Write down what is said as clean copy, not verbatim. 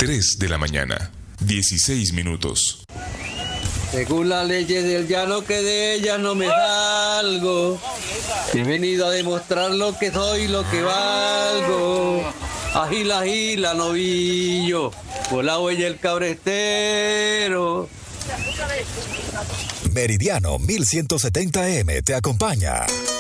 3 de la mañana, 16 minutos. Según las leyes del llano que de ellas no me salgo, he venido a demostrar lo que soy, lo que valgo. Agila, agila, novillo, por la huella el cabrestero. Meridiano 1170M te acompaña.